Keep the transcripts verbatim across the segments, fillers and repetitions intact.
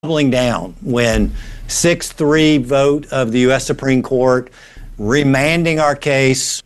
doubling down when six three vote of the U S Supreme Court remanding our case,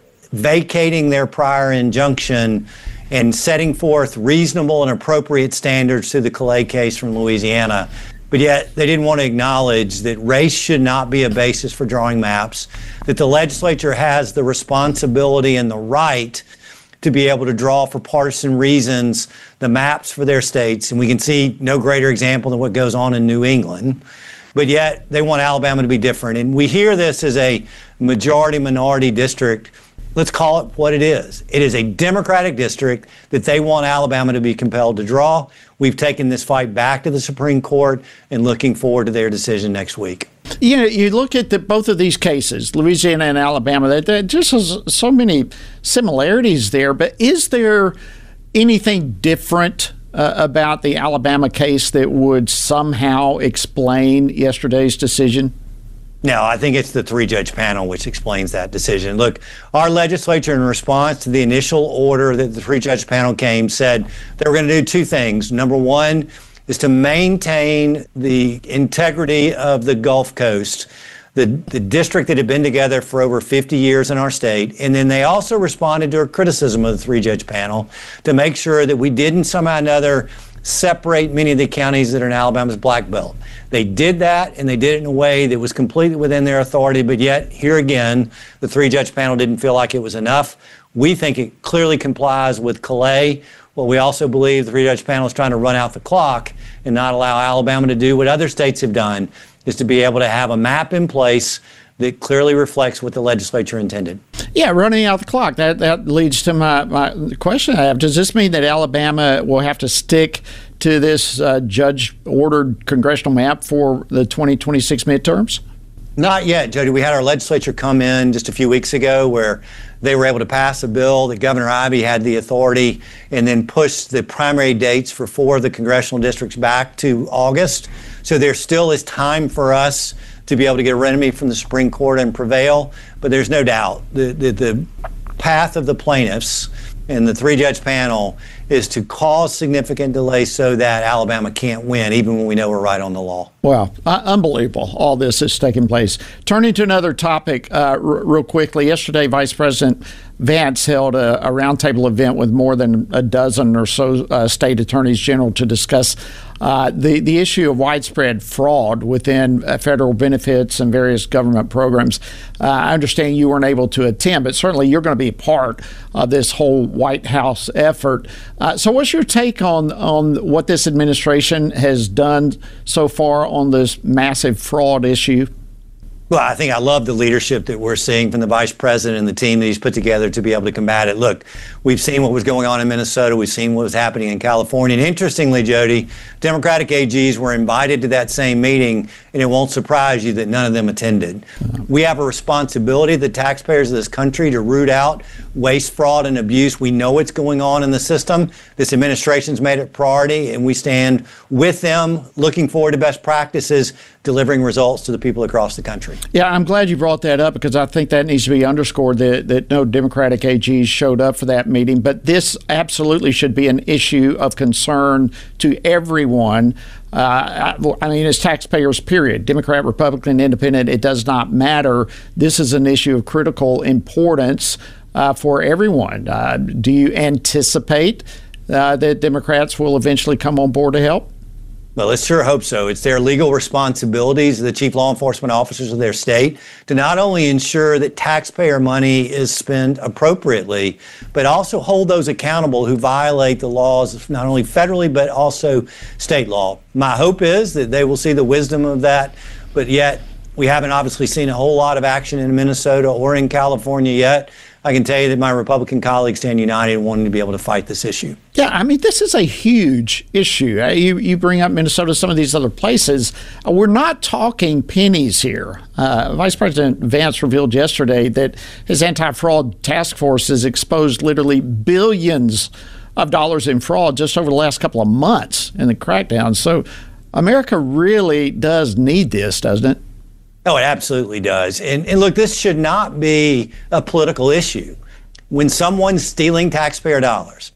vacating their prior injunction, and setting forth reasonable and appropriate standards to the Calais case from Louisiana. But yet they didn't want to acknowledge that race should not be a basis for drawing maps, that the legislature has the responsibility and the right to be able to draw for partisan reasons the maps for their states. And we can see no greater example than what goes on in New England. But yet they want Alabama to be different. And we hear this as a majority-minority district. Let's call it what it is. It is a Democratic district that they want Alabama to be compelled to draw. We've taken this fight back to the Supreme Court and looking forward to their decision next week. You know, you look at the, both of these cases, Louisiana and Alabama, that there just has so many similarities there. But is there anything different uh, about the Alabama case that would somehow explain yesterday's decision? No, I think it's the three-judge panel which explains that decision. Look, our legislature, in response to the initial order that the three-judge panel came, said they were going to do two things. Number one is to maintain the integrity of the Gulf Coast, the, the district that had been together for over fifty years in our state. And then they also responded to a criticism of the three-judge panel to make sure that we didn't somehow or another separate many of the counties that are in Alabama's Black Belt. They did that, and they did it in a way that was completely within their authority, but yet, here again, the three-judge panel didn't feel like it was enough. We think it clearly complies with Calais. Well, we also believe the three-judge panel is trying to run out the clock and not allow Alabama to do what other states have done, is to be able to have a map in place that clearly reflects what the legislature intended. Yeah, running out the clock. That that leads to my, my question I have. Does this mean that Alabama will have to stick to this uh, judge-ordered congressional map for the twenty twenty-six midterms? Not yet, Jody. We had our legislature come in just a few weeks ago where they were able to pass a bill that Governor Ivey had the authority and then pushed the primary dates for four of the congressional districts back to August. So there still is time for us to be able to get a remedy from the Supreme Court and prevail. But there's no doubt the, the, the path of the plaintiffs and the three-judge panel is to cause significant delay so that Alabama can't win, even when we know we're right on the law. Wow, uh, unbelievable. All this is taking place. Turning to another topic uh, r- real quickly. Yesterday, Vice President Vance held a, a roundtable event with more than a dozen or so uh, state attorneys general to discuss uh, the, the issue of widespread fraud within uh, federal benefits and various government programs. Uh, I understand you weren't able to attend, but certainly you're going to be a part of this whole White House effort. Uh, so what's your take on, on what this administration has done so far on this massive fraud issue? Well, I think I love the leadership that we're seeing from the vice president and the team that he's put together to be able to combat it. Look, we've seen what was going on in Minnesota. We've seen what was happening in California. And interestingly, Jody, Democratic A Gs were invited to that same meeting, and it won't surprise you that none of them attended. We have a responsibility, the taxpayers of this country, to root out waste, fraud, and abuse. We know what's going on in the system. This administration's made it a priority, and we stand with them, looking forward to best practices, delivering results to the people across the country. Yeah, I'm glad you brought that up because I think that needs to be underscored that, that no Democratic A Gs showed up for that meeting. But this absolutely should be an issue of concern to everyone. Uh, I, I mean, as taxpayers, period. Democrat, Republican, Independent, it does not matter. This is an issue of critical importance uh, for everyone. Uh, do you anticipate uh, that Democrats will eventually come on board to help? Well, let's sure hope so. It's their legal responsibilities, the chief law enforcement officers of their state, to not only ensure that taxpayer money is spent appropriately, but also hold those accountable who violate the laws, not only federally, but also state law. My hope is that they will see the wisdom of that, but yet we haven't obviously seen a whole lot of action in Minnesota or in California yet. I can tell you that my Republican colleagues stand united in wanting to be able to fight this issue. Yeah, I mean, this is a huge issue. Uh, you, you bring up Minnesota, some of these other places. Uh, we're not talking pennies here. Uh, Vice President Vance revealed yesterday that his anti-fraud task force has exposed literally billions of dollars in fraud just over the last couple of months in the crackdown. So America really does need this, doesn't it? Oh, it absolutely does. And, and look, this should not be a political issue. When someone's stealing taxpayer dollars,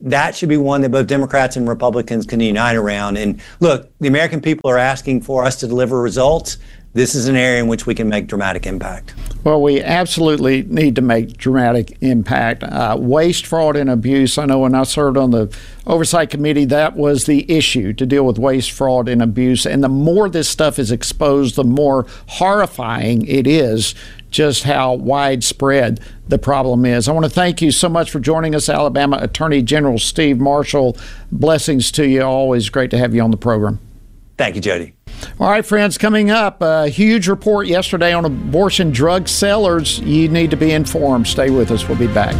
that should be one that both Democrats and Republicans can unite around. And look, the American people are asking for us to deliver results. This is an area in which we can make dramatic impact. Well, we absolutely need to make dramatic impact. Uh, waste, fraud, and abuse. I know when I served on the Oversight Committee, that was the issue, to deal with waste, fraud, and abuse. And the more this stuff is exposed, the more horrifying it is just how widespread the problem is. I want to thank you so much for joining us, Alabama Attorney General Steve Marshall. Blessings to you. Always great to have you on the program. Thank you, Jody. All right, friends, coming up, a huge report yesterday on abortion drug sellers. You need to be informed. Stay with us. We'll be back.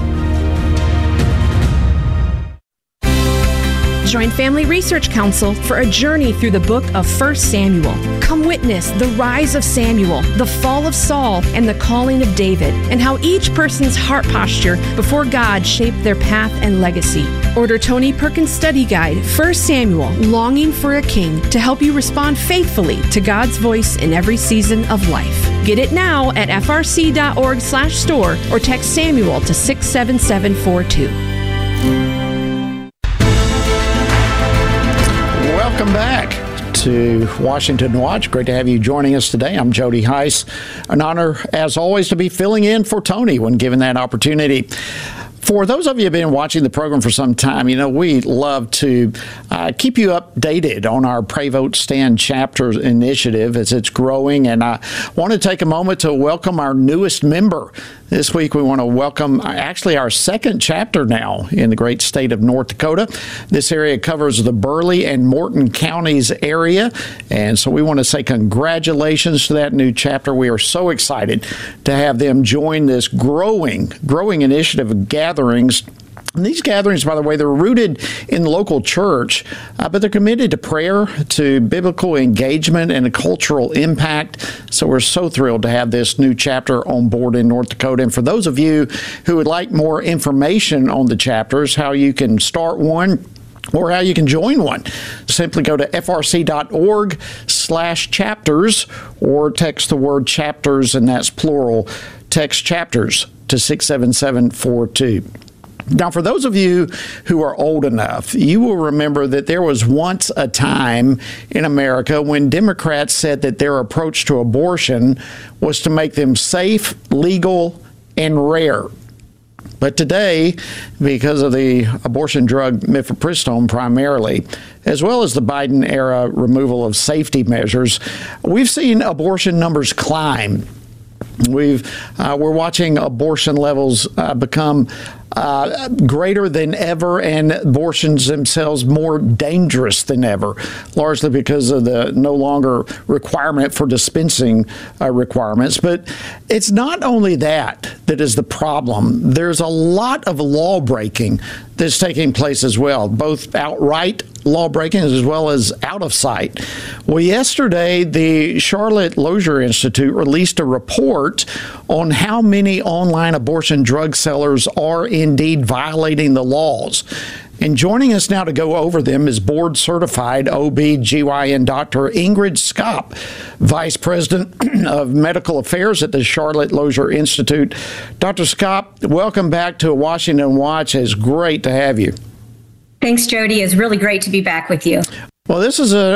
Join Family Research Council for a journey through the book of First Samuel. Come witness the rise of Samuel, the fall of Saul, and the calling of David, and how each person's heart posture before God shaped their path and legacy. Order Tony Perkins' study guide, First Samuel, Longing for a King, to help you respond faithfully to God's voice in every season of life. Get it now at f r c dot org slash store or text Samuel to six seven seven four two. Welcome back to Washington Watch. Great to have you joining us today. I'm Jody Heiss. An honor, as always, to be filling in for Tony when given that opportunity. For those of you who have been watching the program for some time, you know, we love to uh, keep you updated on our Pray Vote Stand chapter initiative as it's growing. And I want to take a moment to welcome our newest member. This week, we want to welcome actually our second chapter now in the great state of North Dakota. This area covers the Burleigh and Morton counties area. And so we want to say congratulations to that new chapter. We are so excited to have them join this growing, growing initiative of gatherings. And these gatherings, by the way, they're rooted in the local church, uh, but they're committed to prayer, to biblical engagement, and a cultural impact. So we're so thrilled to have this new chapter on board in North Dakota. And for those of you who would like more information on the chapters, how you can start one, or how you can join one, simply go to f r c dot org slash chapters or text the word chapters, and that's plural, text chapters to six seven seven four two. Now, for those of you who are old enough, you will remember that there was once a time in America when Democrats said that their approach to abortion was to make them safe, legal, and rare. But today, because of the abortion drug mifepristone primarily, as well as the Biden-era removal of safety measures, we've seen abortion numbers climb. We've, uh, we're watching abortion levels uh, become uh, greater than ever, and abortions themselves more dangerous than ever, largely because of the no longer requirement for dispensing uh, requirements. But it's not only that that is the problem. There's a lot of law breaking that's taking place as well, both outright law breaking as well as out of sight. Well, yesterday, the Charlotte Lozier Institute released a report on how many online abortion drug sellers are indeed violating the laws. And joining us now to go over them is board-certified O B G Y N Doctor Ingrid Skopp, Vice President of Medical Affairs at the Charlotte Lozier Institute. Doctor Skopp, welcome back to Washington Watch. It's great to have you. Thanks, Jody. It's really great to be back with you. Well, this is a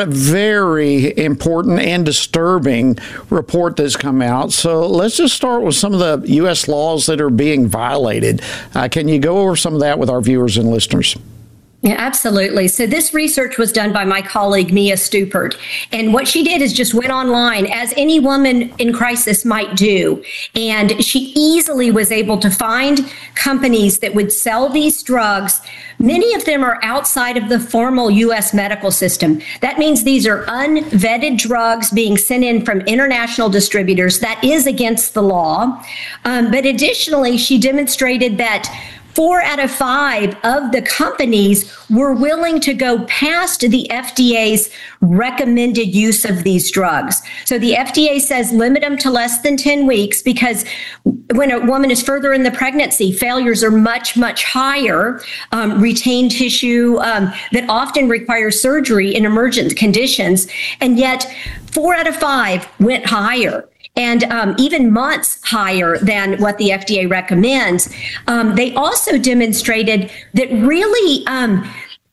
very important and disturbing report that's come out. So let's just start with some of the U S laws that are being violated. Uh, can you go over some of that with our viewers and listeners? Yeah, absolutely. So this research was done by my colleague, Mia Stupert. And what she did is just went online, as any woman in crisis might do. And she easily was able to find companies that would sell these drugs. Many of them are outside of the formal U S medical system. That means these are unvetted drugs being sent in from international distributors. That is against the law. Um, but additionally, she demonstrated that Four out of five of the companies were willing to go past the F D A's recommended use of these drugs. So the F D A says limit them to less than ten weeks because when a woman is further in the pregnancy, failures are much, much higher. Um, retained tissue um, that often requires surgery in emergent conditions. And yet four out of five went higher. and um, even months higher than what the F D A recommends. Um, they also demonstrated that really um,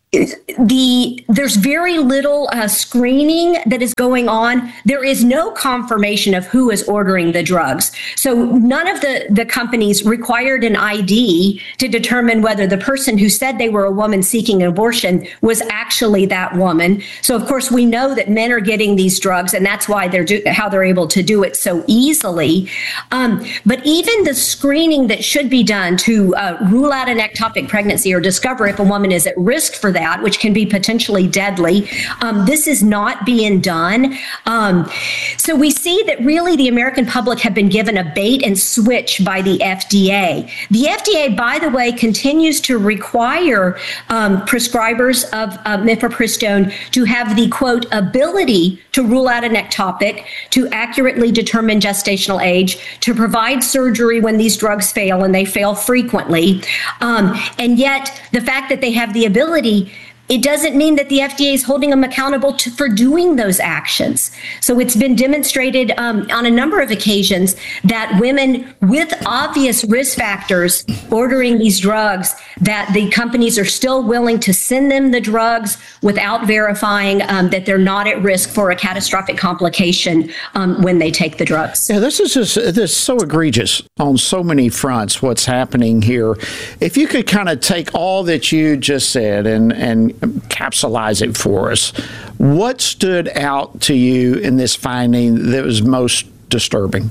the there's very little uh, screening that is going on. There is no confirmation of who is ordering the drugs. So none of the, the companies required an I D to determine whether the person who said they were a woman seeking an abortion was actually that woman. So of course we know that men are getting these drugs, and that's why they're do, how they're able to do it so easily. Um, but even the screening that should be done to uh, rule out an ectopic pregnancy or discover if a woman is at risk for that, which can be potentially deadly. Um, this is not being done. Um, so we see that really the American public have been given a bait and switch by the F D A. The F D A, by the way, continues to require um, prescribers of uh, mifepristone to have the, quote, ability to rule out an ectopic, to accurately determine gestational age, to provide surgery when these drugs fail, and they fail frequently. Um, and yet the fact that they have the ability, it doesn't mean that the F D A is holding them accountable to, for doing those actions. So it's been demonstrated um, on a number of occasions that women with obvious risk factors ordering these drugs, that the companies are still willing to send them the drugs without verifying um, that they're not at risk for a catastrophic complication um, when they take the drugs. Yeah, this is just this is so egregious on so many fronts, what's happening here. If you could kind of take all that you just said and, and capsulize it for us, what stood out to you in this finding that was most disturbing?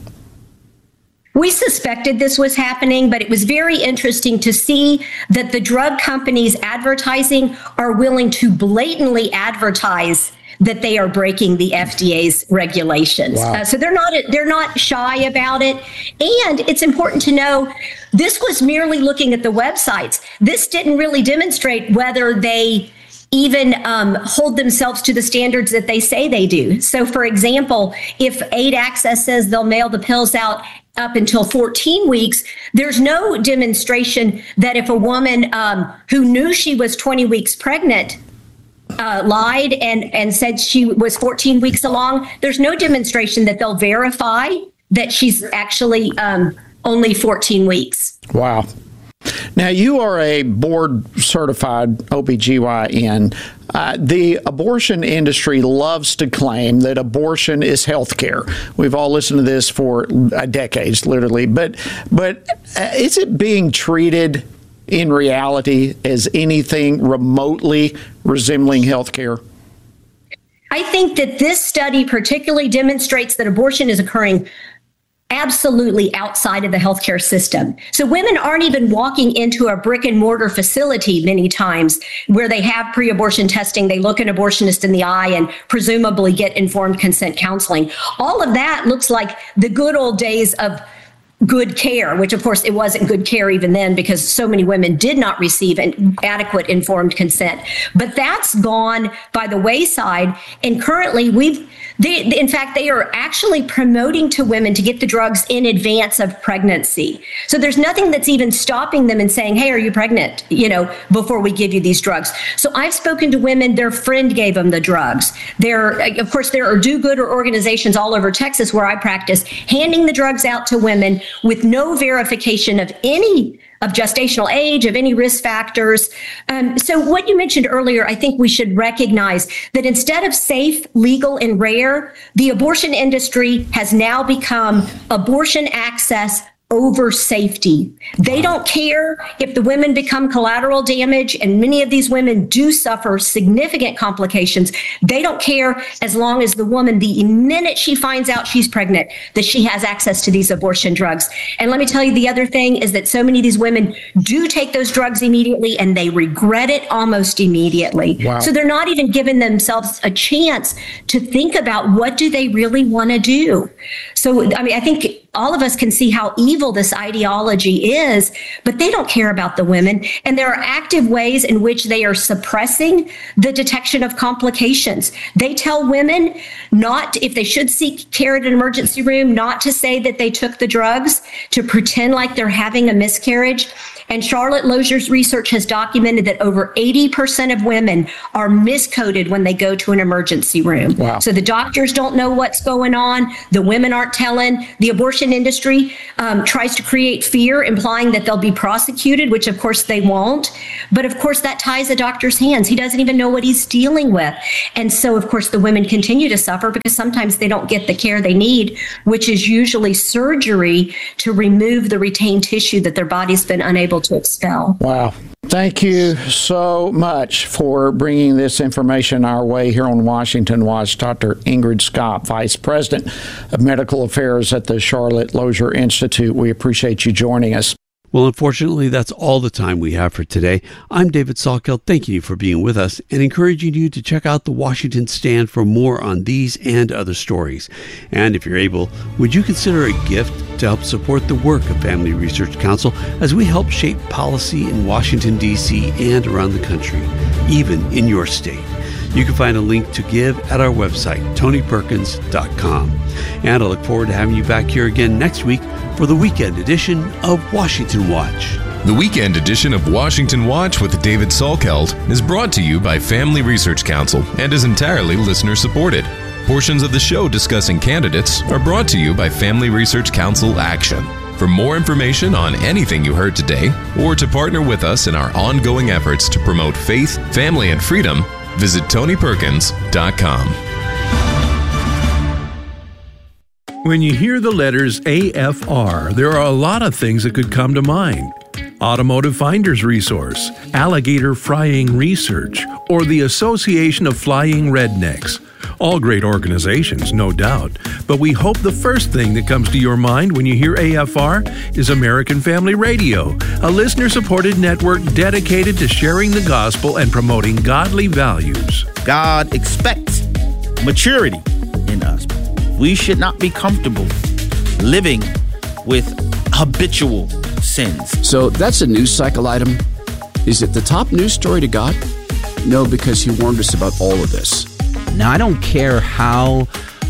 We suspected this was happening, but it was very interesting to see that the drug companies advertising are willing to blatantly advertise that they are breaking the F D A's regulations. Wow. Uh, so they're not they're not shy about it. And it's important to know this was merely looking at the websites. This didn't really demonstrate whether they even um, hold themselves to the standards that they say they do. So, for example, if Aid Access says they'll mail the pills out up until fourteen weeks, there's no demonstration that if a woman um, who knew she was twenty weeks pregnant uh, lied and, and said she was fourteen weeks along, there's no demonstration that they'll verify that she's actually um, only fourteen weeks. Wow. Now, you are a board-certified O B G Y N. Uh, the abortion industry loves to claim that abortion is health care. We've all listened to this for decades, literally. But, but uh, is it being treated in reality as anything remotely resembling health care? I think that this study particularly demonstrates that abortion is occurring absolutely outside of the healthcare system. So women aren't even walking into a brick and mortar facility many times where they have pre-abortion testing. They look an abortionist in the eye and presumably get informed consent counseling. All of that looks like the good old days of good care, which of course it wasn't good care even then because so many women did not receive an adequate informed consent. But that's gone by the wayside. And currently we've, they, in fact, they are actually promoting to women to get the drugs in advance of pregnancy. So there's nothing that's even stopping them and saying, hey, are you pregnant? You know, before we give you these drugs. So I've spoken to women, their friend gave them the drugs. There, of course, there are do-gooder organizations all over Texas where I practice handing the drugs out to women with no verification of any of gestational age, of any risk factors. Um, so what you mentioned earlier, I think we should recognize that instead of safe, legal, and rare, the abortion industry has now become abortion access over safety. They don't care if the women become collateral damage, and many of these women do suffer significant complications. They don't care as long as the woman, the minute she finds out she's pregnant, that she has access to these abortion drugs. And let me tell you, the other thing is that so many of these women do take those drugs immediately and they regret it almost immediately. Wow. So they're not even giving themselves a chance to think about what do they really want to do. So, I mean, I think all of us can see how evil this ideology is, but they don't care about the women. And there are active ways in which they are suppressing the detection of complications. They tell women not, if they should seek care at an emergency room, not to say that they took the drugs, to pretend like they're having a miscarriage. And Charlotte Lozier's research has documented that over eighty percent of women are miscoded when they go to an emergency room. Wow. So the doctors don't know what's going on. The women aren't telling. The abortion industry um, tries to create fear, implying that they'll be prosecuted, which of course they won't. But of course that ties the doctor's hands. He doesn't even know what he's dealing with. And so of course the women continue to suffer because sometimes they don't get the care they need, which is usually surgery to remove the retained tissue that their body's been unable to expel. Wow. Thank you so much for bringing this information our way here on Washington Watch. Doctor Ingrid Scott, Vice President of Medical Affairs at the Charlotte Lozier Institute. We appreciate you joining us. Well, unfortunately, that's all the time we have for today. I'm David Salkeld, thanking you for being with us and encouraging you to check out the Washington Stand for more on these and other stories. And if you're able, would you consider a gift to help support the work of Family Research Council as we help shape policy in Washington, D C and around the country, even in your state? You can find a link to give at our website, tony perkins dot com. And I look forward to having you back here again next week for the weekend edition of Washington Watch. The weekend edition of Washington Watch with David Salkeld is brought to you by Family Research Council and is entirely listener-supported. Portions of the show discussing candidates are brought to you by Family Research Council Action. For more information on anything you heard today, or to partner with us in our ongoing efforts to promote faith, family, and freedom, visit tony perkins dot com. When you hear the letters A F R, there are a lot of things that could come to mind. Automotive Finder's Resource, Alligator Frying Research, or the Association of Flying Rednecks. All great organizations, no doubt, but we hope the first thing that comes to your mind when you hear A F R is American Family Radio, a listener-supported network dedicated to sharing the gospel and promoting godly values. God expects maturity in us. We should not be comfortable living with habitual sins. So that's a news cycle item. Is it the top news story to God? No, because he warned us about all of this. Now, I don't care how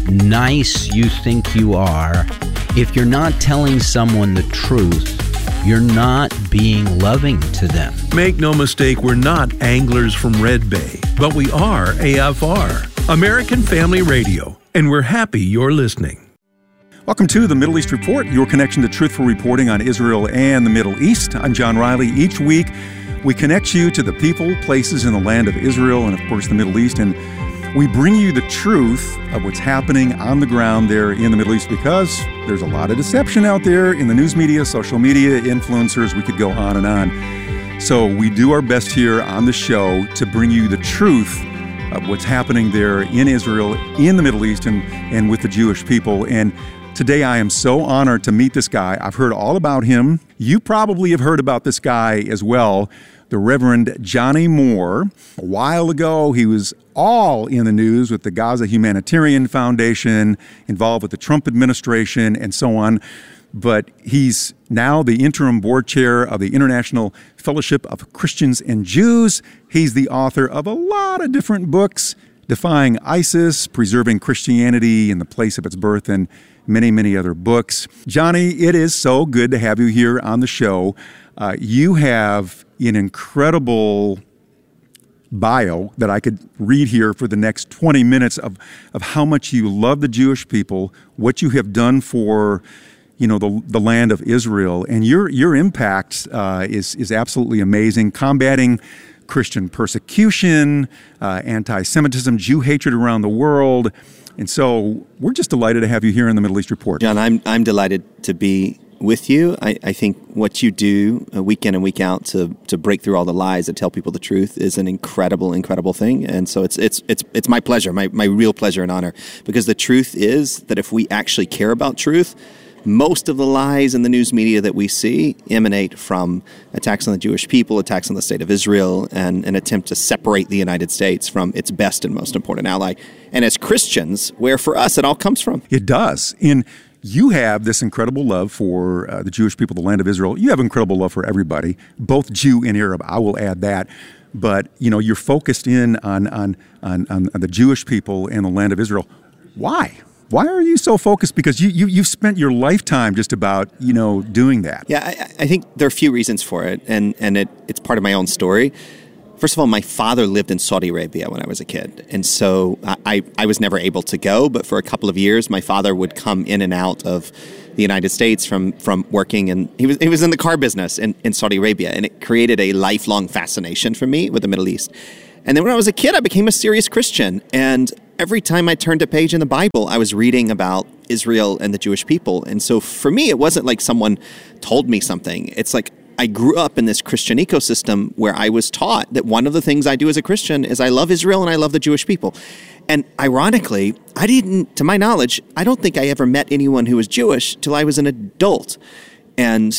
nice you think you are. If you're not telling someone the truth, you're not being loving to them. Make no mistake, we're not anglers from Red Bay, but we are A F R, American Family Radio, and we're happy you're listening. Welcome to the Middle East Report, your connection to truthful reporting on Israel and the Middle East. I'm John Riley. Each week, we connect you to the people, places in the land of Israel and, of course, the Middle East, and we bring you the truth of what's happening on the ground there in the Middle East, because there's a lot of deception out there in the news media, social media, influencers. We could go on and on. So we do our best here on the show to bring you the truth of what's happening there in Israel, in the Middle East, and, and with the Jewish people. And today I am so honored to meet this guy. I've heard all about him. You probably have heard about this guy as well, the Reverend Johnny Moore. A while ago, he was all in the news with the Gaza Humanitarian Foundation, involved with the Trump administration, and so on. But he's now the interim board chair of the International Fellowship of Christians and Jews. He's the author of a lot of different books, Defying ISIS, Preserving Christianity in the Place of Its Birth, and many, many other books. Johnny, it is so good to have you here on the show. Uh, you have an incredible bio that I could read here for the next twenty minutes of, of how much you love the Jewish people, what you have done for, you know, the the land of Israel, and your your impact uh, is is absolutely amazing. Combating Christian persecution, uh, anti-Semitism, Jew hatred around the world, and so we're just delighted to have you here in the Middle East Report. John, I'm I'm delighted to be with you. I, I think what you do uh, week in and week out to to break through all the lies and tell people the truth is an incredible, incredible thing. And so it's it's it's it's my pleasure, my my real pleasure and honor, because the truth is that if we actually care about truth, most of the lies in the news media that we see emanate from attacks on the Jewish people, attacks on the state of Israel, and an attempt to separate the United States from its best and most important ally. And as Christians, where for us it all comes from. It does. In You have this incredible love for uh, the Jewish people, the land of Israel. You have incredible love for everybody, both Jew and Arab. I will add that. But, you know, you're focused in on, on, on, on the Jewish people and the land of Israel. Why? Why are you so focused? Because you, you, you've spent your lifetime just about, you know, doing that. Yeah, I, I think there are a few reasons for it, and, and it, it's part of my own story. First of all, my father lived in Saudi Arabia when I was a kid, and so I, I was never able to go, but for a couple of years, my father would come in and out of the United States from, from working, and he was he was in the car business in, in Saudi Arabia, and it created a lifelong fascination for me with the Middle East. And then when I was a kid, I became a serious Christian, and every time I turned a page in the Bible, I was reading about Israel and the Jewish people. And so for me, it wasn't like someone told me something. It's like I grew up in this Christian ecosystem where I was taught that one of the things I do as a Christian is I love Israel and I love the Jewish people. And ironically, I didn't, to my knowledge, I don't think I ever met anyone who was Jewish till I was an adult. And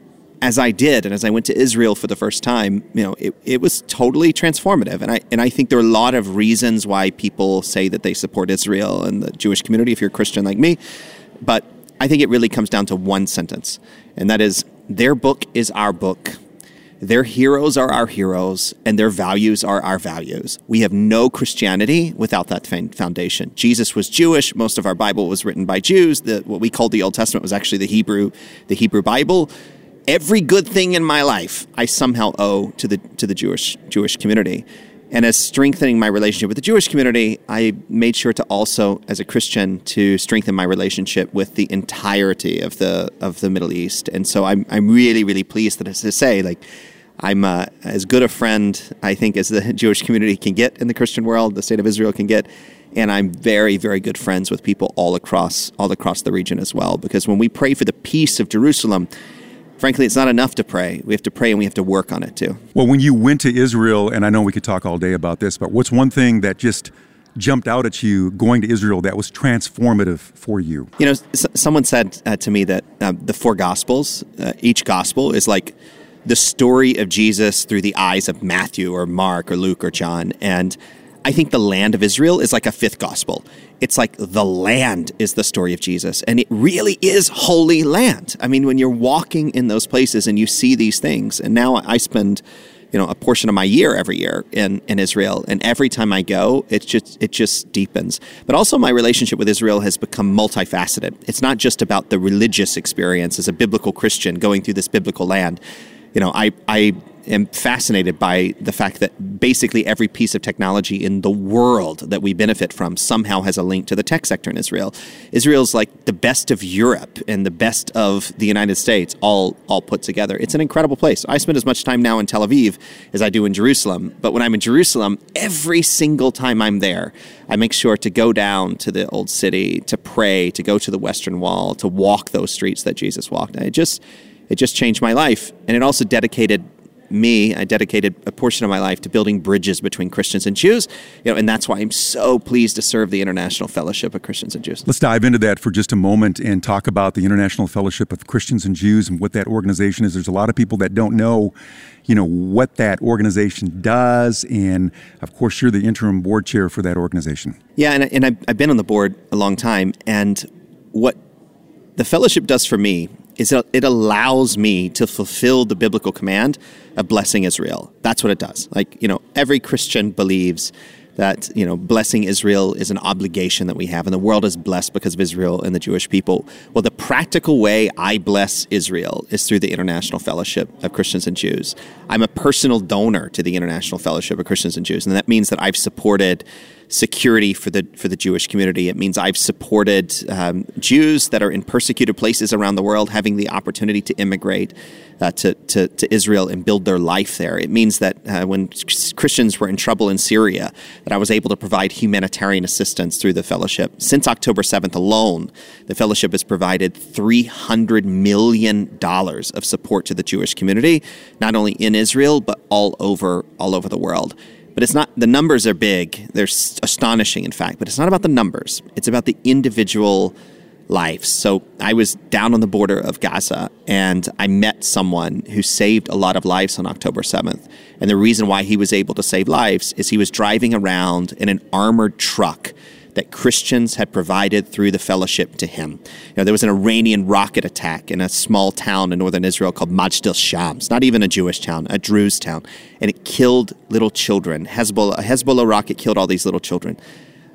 as I did, and as I went to Israel for the first time, you know, it, it was totally transformative. And I and I think there are a lot of reasons why people say that they support Israel and the Jewish community, if you're a Christian like me. But I think it really comes down to one sentence, and that is, their book is our book. Their heroes are our heroes, and their values are our values. We have no Christianity without that foundation. Jesus was Jewish. Most of our Bible was written by Jews. The, what we called the Old Testament was actually the Hebrew, the Hebrew Bible. Every good thing in my life, I somehow owe to the to the Jewish Jewish community. And as strengthening my relationship with the Jewish community, I made sure to also, as a Christian, to strengthen my relationship with the entirety of the of the Middle East. And so I'm I'm really really pleased to, to say, like, I'm uh, as good a friend, I think, as the Jewish community can get in the Christian world, the state of Israel can get. And I'm very, very good friends with people all across all across the region as well. Because when we pray for the peace of Jerusalem, frankly, it's not enough to pray. We have to pray and we have to work on it too. Well, when you went to Israel, and I know we could talk all day about this, but what's one thing that just jumped out at you going to Israel that was transformative for you? You know, s- someone said uh, to me that uh, the four Gospels, uh, each Gospel is like the story of Jesus through the eyes of Matthew or Mark or Luke or John. And I think the land of Israel is like a fifth gospel. It's like the land is the story of Jesus, and it really is holy land. I mean, when you're walking in those places and you see these things, and now I spend, you know, a portion of my year every year in, in Israel, and every time I go, it just it just deepens. But also my relationship with Israel has become multifaceted. It's not just about the religious experience as a biblical Christian going through this biblical land. You know, I I am fascinated by the fact that basically every piece of technology in the world that we benefit from somehow has a link to the tech sector in Israel. Israel's like the best of Europe and the best of the United States all all put together. It's an incredible place. I spend as much time now in Tel Aviv as I do in Jerusalem. But when I'm in Jerusalem, every single time I'm there, I make sure to go down to the old city, to pray, to go to the Western Wall, to walk those streets that Jesus walked. And it just it just changed my life. And it also dedicated me, I dedicated a portion of my life to building bridges between Christians and Jews, you know, and that's why I'm so pleased to serve the International Fellowship of Christians and Jews. Let's dive into that for just a moment and talk about the International Fellowship of Christians and Jews and what that organization is. There's a lot of people that don't know, you know, what that organization does, and of course, you're the interim board chair for that organization. Yeah, and, and I've, I've been on the board a long time, and what the fellowship does for me is it allows me to fulfill the biblical command of blessing Israel. That's what it does. Like, you know, every Christian believes that, you know, blessing Israel is an obligation that we have, and the world is blessed because of Israel and the Jewish people. Well, the practical way I bless Israel is through the International Fellowship of Christians and Jews. I'm a personal donor to the International Fellowship of Christians and Jews, and that means that I've supported security for the for the Jewish community. It means I've supported um, Jews that are in persecuted places around the world having the opportunity to immigrate uh, to, to, to Israel and build their life there. It means that uh, when Christians were in trouble in Syria, that I was able to provide humanitarian assistance through the fellowship. Since October seventh alone, the fellowship has provided three hundred million dollars of support to the Jewish community, not only in Israel, but all over all over the world. But it's not, the numbers are big. They're astonishing, in fact, but it's not about the numbers. It's about the individual lives. So I was down on the border of Gaza, and I met someone who saved a lot of lives on October seventh. And the reason why he was able to save lives is he was driving around in an armored truck that Christians had provided through the fellowship to him. You know, there was an Iranian rocket attack in a small town in northern Israel called Majd al-Sham. It's not even a Jewish town, a Druze town. And it killed little children. Hezbollah, a Hezbollah rocket killed all these little children.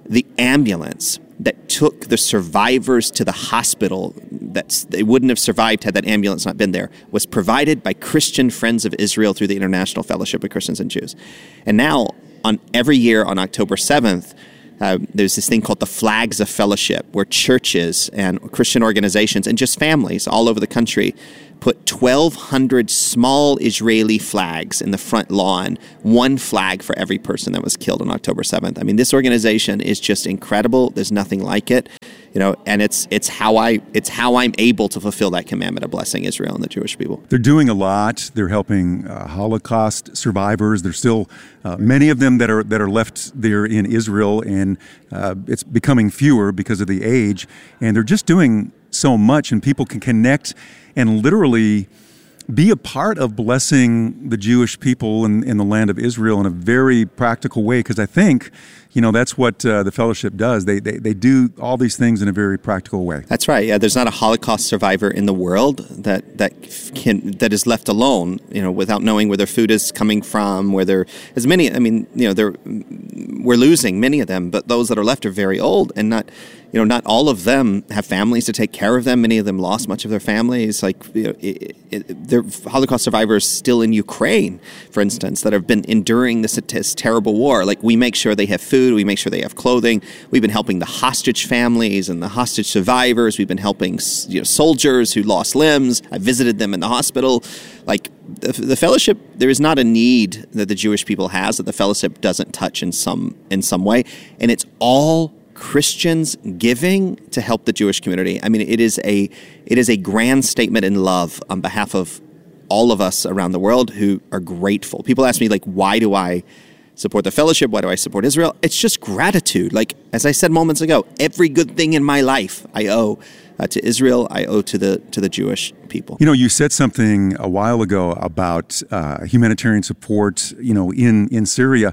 the ambulance that took the survivors to the hospital, that they wouldn't have survived had that ambulance not been there, was provided by Christian Friends of Israel through the International Fellowship of Christians and Jews. And now, on every year on October seventh, uh, there's this thing called the Flags of Fellowship, where churches and Christian organizations and just families all over the country put twelve hundred small Israeli flags in the front lawn, one flag for every person that was killed on October seventh. I mean, this organization is just incredible. There's nothing like it, you know, and it's it's how I it's how I'm able to fulfill that commandment of blessing Israel and the Jewish people. They're doing a lot. They're helping uh, Holocaust survivors. There's still uh, many of them that are that are left there in Israel, and uh, it's becoming fewer because of the age. And they're just doing so much, and people can connect and literally be a part of blessing the Jewish people in, in the land of Israel in a very practical way, because I think, you know, that's what uh, the fellowship does. They, they they do all these things in a very practical way. That's right. Yeah, there's not a Holocaust survivor in the world that that can that is left alone, you know, without knowing where their food is coming from. Where there as many, I mean, you know, they're we're losing many of them, but those that are left are very old, and not. You know, not all of them have families to take care of them. Many of them lost much of their families. Like, you know, it, it, there are Holocaust survivors still in Ukraine, for instance, that have been enduring this, this terrible war. Like, we make sure they have food. We make sure they have clothing. We've been helping the hostage families and the hostage survivors. We've been helping, you know, soldiers who lost limbs. I visited them in the hospital. Like, the, the fellowship, there is not a need that the Jewish people has that the fellowship doesn't touch in some in some way. And it's all Christians giving to help the Jewish community. I mean, it is a it is a grand statement in love on behalf of all of us around the world who are grateful. People ask me, like, why do I support the fellowship? Why do I support Israel? It's just gratitude. Like, as I said moments ago, every good thing in my life I owe uh, to Israel. I owe to the to the Jewish people. You know, you said something a while ago about uh, humanitarian support, you know, in, in Syria.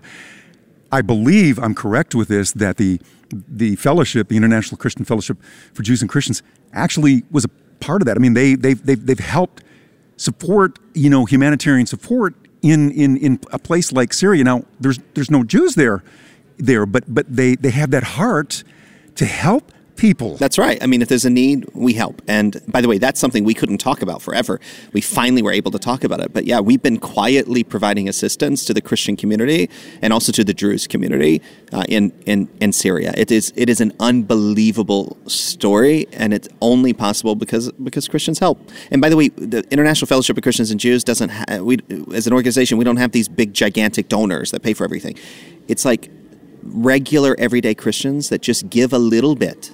I believe I'm correct with this, that the the fellowship, the International Christian Fellowship for Jews and Christians, actually was a part of that. I mean, they they've they've, they've helped support, you know, humanitarian support in, in, in a place like Syria. Now, there's there's no Jews there, there, but but they, they have that heart to help people. That's right. I mean, if there's a need, we help. And by the way, that's something we couldn't talk about forever. We finally were able to talk about it. But yeah, we've been quietly providing assistance to the Christian community and also to the Druze community uh, in, in in Syria. It is it is an unbelievable story, and it's only possible because because Christians help. And by the way, the International Fellowship of Christians and Jews doesn't ha- we as an organization, we don't have these big gigantic donors that pay for everything. It's like regular everyday Christians that just give a little bit.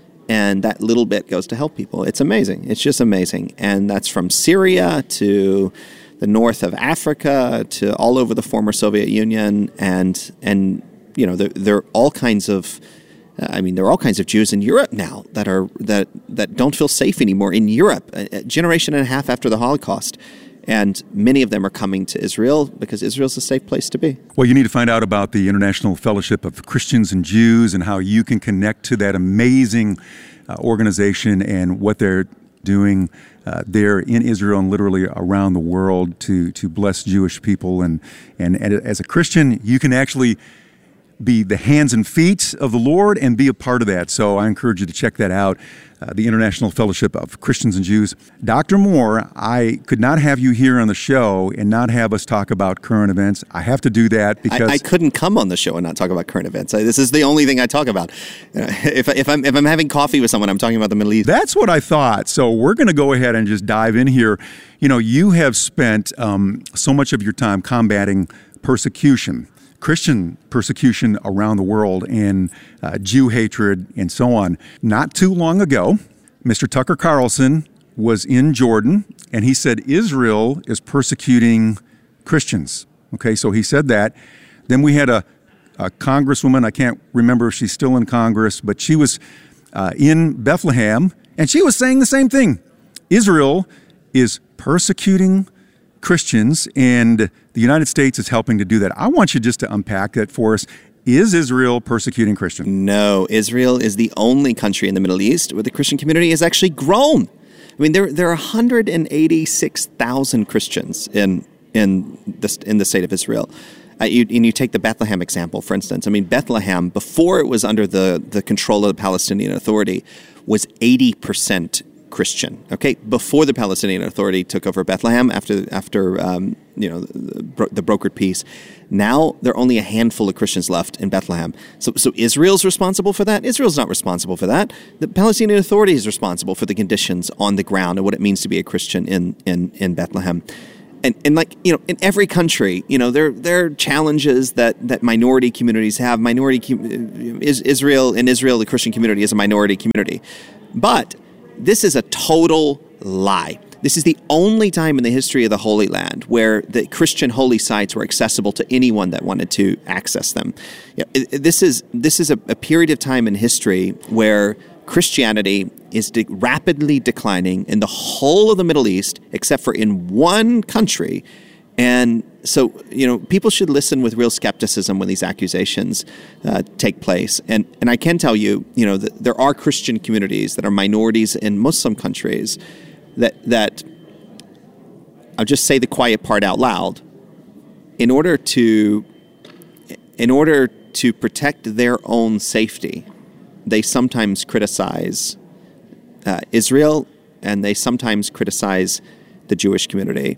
And that little bit goes to help people. It's amazing. It's just amazing. And that's from Syria to the north of Africa to all over the former Soviet Union. And, and you know, there, there are all kinds of, I mean, there are all kinds of Jews in Europe now that are that, that don't feel safe anymore in Europe, a, a generation and a half after the Holocaust. And many of them are coming to Israel because Israel's a safe place to be. Well, you need to find out about the International Fellowship of Christians and Jews and how you can connect to that amazing uh, organization and what they're doing uh, there in Israel and literally around the world to to bless Jewish people. And, and, and as a Christian, you can actually be the hands and feet of the Lord and be a part of that. So I encourage you to check that out, uh, the International Fellowship of Christians and Jews. Doctor Moore, I could not have you here on the show and not have us talk about current events. I have to do that because I, I couldn't come on the show and not talk about current events. I, this is the only thing I talk about. Uh, if, if I'm if I'm having coffee with someone, I'm talking about the Middle East. That's what I thought. So we're going to go ahead and just dive in here. You know, you have spent um, so much of your time combating persecution. Christian persecution around the world and uh, Jew hatred and so on. Not too long ago, Mister Tucker Carlson was in Jordan, and he said Israel is persecuting Christians. Okay, so he said that. Then we had a, a congresswoman, I can't remember if she's still in Congress, but she was uh, in Bethlehem, and she was saying the same thing. Israel is persecuting Christians, and the United States is helping to do that. I want you just to unpack that for us. Is Israel persecuting Christians? No, Israel is the only country in the Middle East where the Christian community has actually grown. I mean, there there are one hundred eighty-six thousand Christians in in the in the state of Israel. Uh, you, and you take the Bethlehem example, for instance. I mean, Bethlehem, before it was under the, the control of the Palestinian Authority, was eighty percent Christian. Okay, before the Palestinian Authority took over Bethlehem, after after um, you know the, the brokered peace, now there are only a handful of Christians left in Bethlehem. So, so Israel's responsible for that? Israel's not responsible for that. The Palestinian Authority is responsible for the conditions on the ground and what it means to be a Christian in in, in Bethlehem. And, and like, you know, in every country, you know, there, there are challenges that, that minority communities have. Minority is Israel, in Israel, the Christian community is a minority community. But this is a total lie. This is the only time in the history of the Holy Land where the Christian holy sites were accessible to anyone that wanted to access them. You know, this is, this is a, a period of time in history where Christianity is de- rapidly declining in the whole of the Middle East, except for in one country. And so, you know, people should listen with real skepticism when these accusations uh, take place. And and I can tell you, you know, that there are Christian communities that are minorities in Muslim countries that that I'll just say the quiet part out loud. In order to in order to protect their own safety, they sometimes criticize uh, Israel, and they sometimes criticize the Jewish community.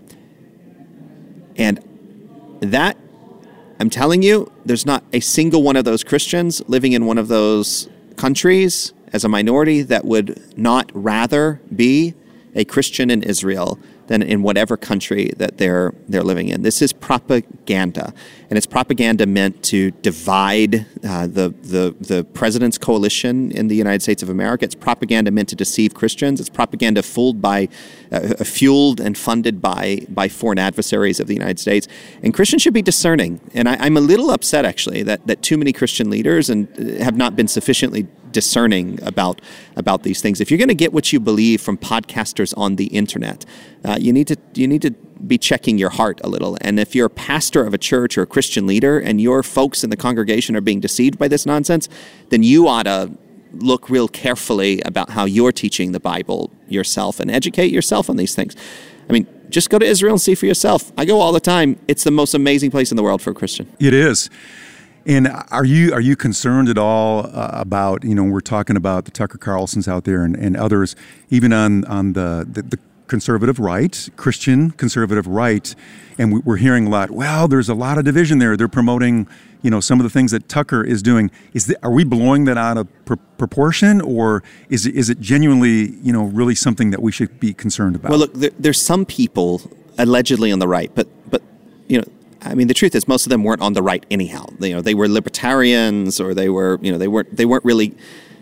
And that, I'm telling you, there's not a single one of those Christians living in one of those countries as a minority that would not rather be a Christian in Israel than in whatever country that they're they're living in. This is propaganda, and it's propaganda meant to divide uh, the the the president's coalition in the United States of America. It's propaganda meant to deceive Christians. It's propaganda fueled by, uh, fueled and funded by by foreign adversaries of the United States. And Christians should be discerning. And I, I'm a little upset actually that that too many Christian leaders and have not been sufficiently discerning about about these things. If you're going to get what you believe from podcasters on the internet, uh, you need to you need to be checking your heart a little. And if you're a pastor of a church or a Christian leader and your folks in the congregation are being deceived by this nonsense, then you ought to look real carefully about how you're teaching the Bible yourself and educate yourself on these things. I mean, just go to Israel and see for yourself. I go all the time. It's the most amazing place in the world for a Christian. It is. And are you are you concerned at all uh, about, you know, we're talking about the Tucker Carlsons out there and, and others, even on, on the, the, the conservative right, Christian conservative right, and we, we're hearing a lot, well, there's a lot of division there. They're promoting, you know, some of the things that Tucker is doing. Is the, are we blowing that out of pr- proportion, or is it, is it genuinely, you know, really something that we should be concerned about? Well, look, there, there's some people allegedly on the right, but but, you know, I mean, the truth is, most of them weren't on the right anyhow. You know, they were libertarians, or they were, you know, they weren't, they weren't really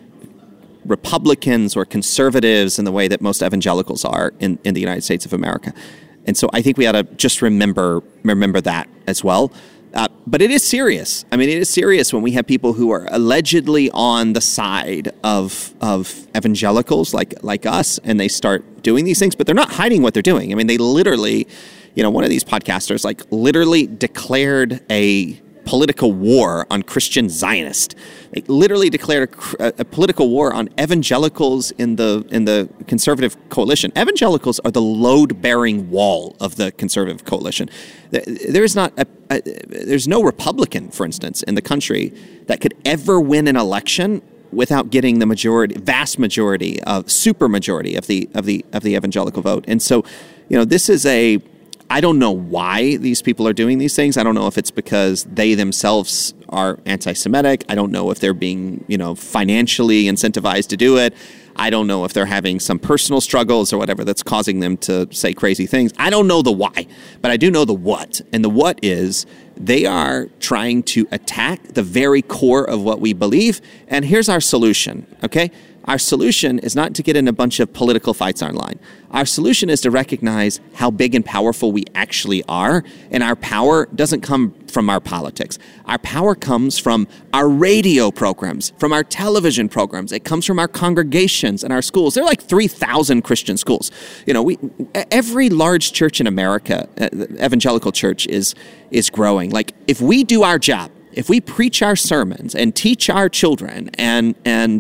Republicans or conservatives in the way that most evangelicals are in, in the United States of America. And so I think we ought to just remember remember that as well. Uh, but it is serious. I mean, it is serious when we have people who are allegedly on the side of of evangelicals like like us, and they start doing these things, but they're not hiding what they're doing. I mean, they literally, you know, one of these podcasters like literally declared a political war on Christian Zionists. They literally declared a, a political war on evangelicals in the in the conservative coalition. Evangelicals are the load-bearing wall of the conservative coalition. There is not a, a, there's no Republican, for instance, in the country that could ever win an election without getting the majority, vast majority of super majority of the of the of the evangelical vote. And so, you know, this is a I don't know why these people are doing these things. I don't know if it's because they themselves are anti-Semitic. I don't know if they're being, you know, financially incentivized to do it. I don't know if they're having some personal struggles or whatever that's causing them to say crazy things. I don't know the why, but I do know the what. And the what is they are trying to attack the very core of what we believe. And here's our solution, okay? Our solution is not to get in a bunch of political fights online. Our solution is to recognize how big and powerful we actually are, and our power doesn't come from our politics. Our power comes from our radio programs, from our television programs. It comes from our congregations and our schools. There are like three thousand Christian schools. You know, we every large church in America, uh, evangelical church, is is growing. Like, if we do our job, if we preach our sermons and teach our children and and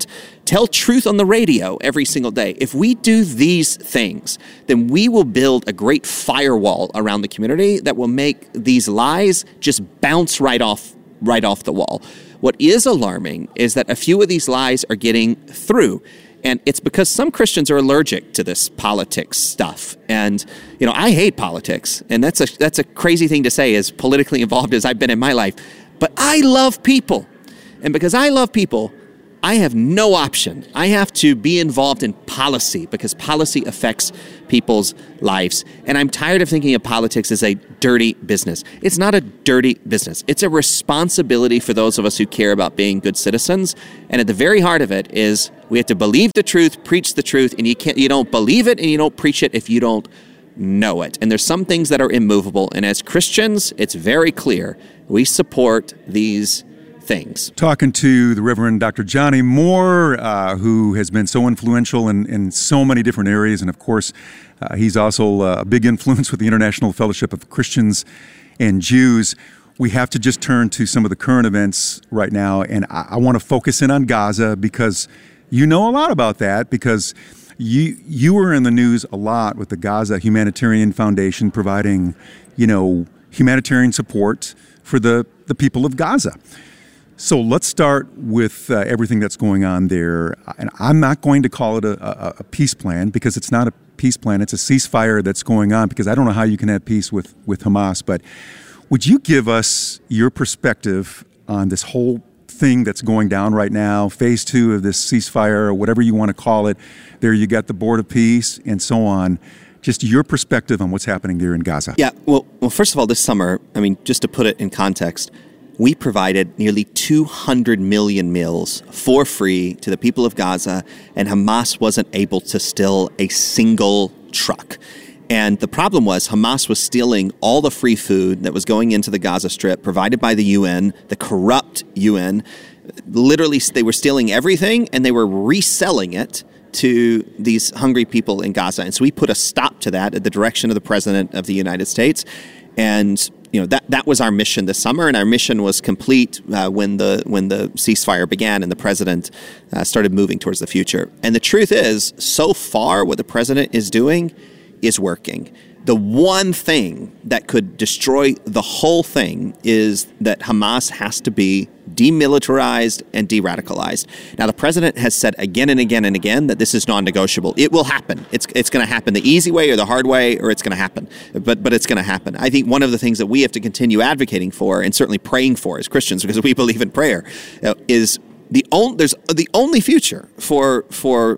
tell truth on the radio every single day. If we do these things, then we will build a great firewall around the community that will make these lies just bounce right off, right off the wall. What is alarming is that a few of these lies are getting through. And it's because some Christians are allergic to this politics stuff. And, you know, I hate politics. And that's a that's a crazy thing to say, as politically involved as I've been in my life. But I love people. And because I love people, I have no option. I have to be involved in policy because policy affects people's lives. And I'm tired of thinking of politics as a dirty business. It's not a dirty business. It's a responsibility for those of us who care about being good citizens. And at the very heart of it is we have to believe the truth, preach the truth, and you can't, you don't believe it and you don't preach it if you don't know it. And there's some things that are immovable. And as Christians, it's very clear we support these things. Talking to the Reverend Doctor Johnny Moore, uh, who has been so influential in, in so many different areas. And of course, uh, he's also uh, a big influence with the International Fellowship of Christians and Jews. We have to just turn to some of the current events right now. And I, I want to focus in on Gaza because you know a lot about that because you you were in the news a lot with the Gaza Humanitarian Foundation providing, you know, humanitarian support for the, the people of Gaza. So let's start with uh, everything that's going on there. And I'm not going to call it a, a, a peace plan because it's not a peace plan. It's a ceasefire that's going on because I don't know how you can have peace with, with Hamas. But would you give us your perspective on this whole thing that's going down right now, phase two of this ceasefire or whatever you want to call it? There you got the Board of Peace and so on. Just your perspective on what's happening there in Gaza. Yeah, well, well, first of all, this summer, I mean, just to put it in context, we provided nearly two hundred million meals for free to the people of Gaza, and Hamas wasn't able to steal a single truck. And the problem was Hamas was stealing all the free food that was going into the Gaza Strip provided by the U N, the corrupt U N. Literally, they were stealing everything, and they were reselling it to these hungry people in Gaza. And so we put a stop to that at the direction of the President of the United States. And you know that that was our mission this summer, and our mission was complete uh, when the when the ceasefire began and the president uh, started moving towards the future. And the truth is, so far, what the president is doing is working. The one thing that could destroy the whole thing is that Hamas has to be demilitarized and de-radicalized. Now, the president has said again and again and again that this is non-negotiable. It will happen. It's it's going to happen the easy way or the hard way, or it's going to happen. But but it's going to happen. I think one of the things that we have to continue advocating for and certainly praying for as Christians, because we believe in prayer, uh, is the only there's the only future for for